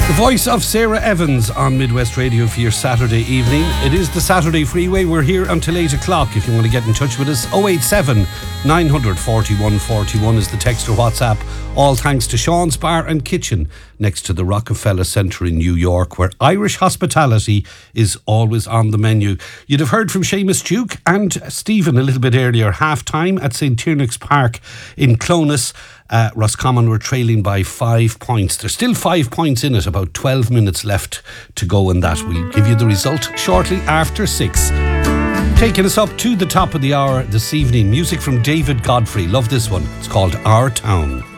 The voice of Sarah Evans on Midwest Radio for your Saturday evening. It is the Saturday Freeway. We're here until 8 o'clock. If you want to get in touch with us, 087 900 4141 is the text or WhatsApp. All thanks to Sean's Bar and Kitchen next to the Rockefeller Centre in New York, where Irish hospitality is always on the menu. You'd have heard from Seamus Duke and Stephen a little bit earlier. Half-time at St. Tiernack's Park in Clonus. Roscommon were trailing by 5 points. There's still 5 points in it, about 12 minutes left to go in that. We'll give you the result shortly after 6. Taking us up to the top of the hour this evening, music from David Godfrey. Love this one. It's called Our Town.